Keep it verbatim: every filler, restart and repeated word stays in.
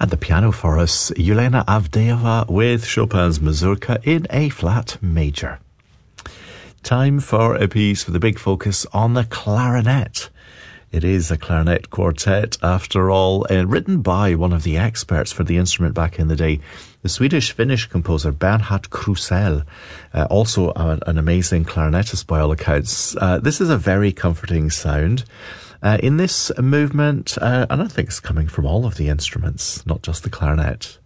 At the piano for us, Yelena Avdeeva with Chopin's Mazurka in A flat major. Time for a piece with a big focus on the clarinet. It is a clarinet quartet, after all, uh, written by one of the experts for the instrument back in the day, the Swedish-Finnish composer Bernhard Krusell, uh, also a, an amazing clarinetist by all accounts. Uh, this is a very comforting sound. Uh, in this movement, uh, and I think it's coming from all of the instruments, not just the clarinet.